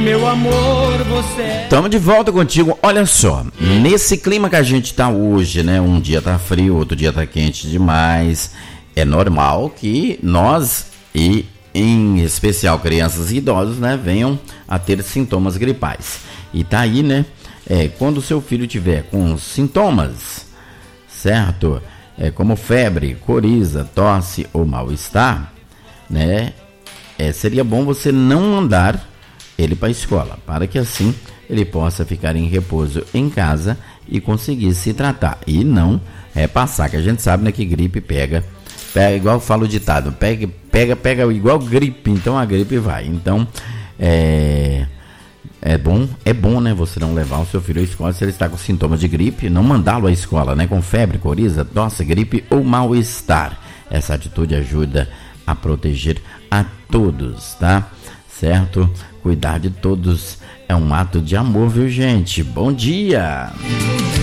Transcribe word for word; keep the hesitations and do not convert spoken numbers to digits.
meu amor, você é... Estamos de volta contigo. Olha só, nesse clima que a gente tá hoje, né? Um dia tá frio, outro dia tá quente demais. É normal que nós, e em especial crianças e idosos, né, venham a ter sintomas gripais. E tá aí, né? É, quando o seu filho tiver com sintomas, certo? É, como febre, coriza, tosse ou mal-estar, né? É, seria bom você não mandar ele para a escola, para que assim ele possa ficar em repouso em casa e conseguir se tratar e não é, passar, que a gente sabe, né, que gripe pega, pega igual eu falo o ditado, pega, pega, pega igual gripe, então a gripe vai. Então é, é bom, é bom, né, você não levar o seu filho à escola se ele está com sintomas de gripe, não mandá-lo à escola, né, com febre, coriza, tosse, gripe ou mal-estar. Essa atitude ajuda a proteger a todos, tá? Certo? Cuidar de todos é um ato de amor, viu, gente? Bom dia!